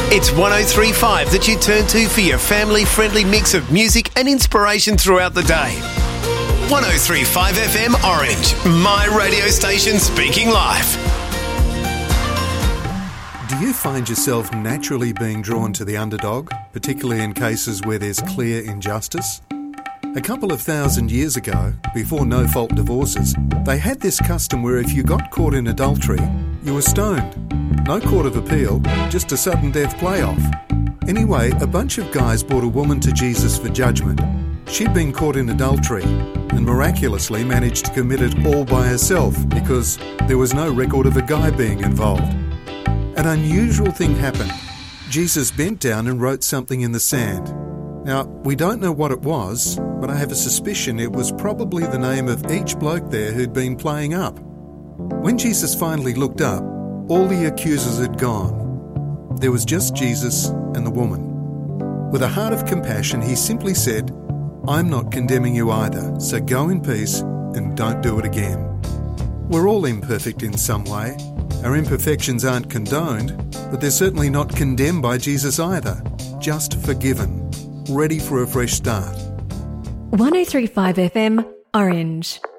It's 103.5 that you turn to for your family-friendly mix of music and inspiration throughout the day. 103.5 FM Orange, my radio station speaking live. Do you find yourself naturally being drawn to the underdog, particularly in cases where there's clear injustice? A couple of thousand years ago, before no-fault divorces, they had this custom where if you got caught in adultery, you were stoned. No court of appeal, just a sudden death playoff. Anyway, a bunch of guys brought a woman to Jesus for judgment. She'd been caught in adultery and miraculously managed to commit it all by herself because there was no record of a guy being involved. An unusual thing happened. Jesus bent down and wrote something in the sand. Now, we don't know what it was, but I have a suspicion it was probably the name of each bloke there who'd been playing up. When Jesus finally looked up, all the accusers had gone. There was just Jesus and the woman. With a heart of compassion, he simply said, "I'm not condemning you either, so go in peace and don't do it again." We're all imperfect in some way. Our imperfections aren't condoned, but they're certainly not condemned by Jesus either. Just forgiven. Ready for a fresh start. 103.5 FM Orange.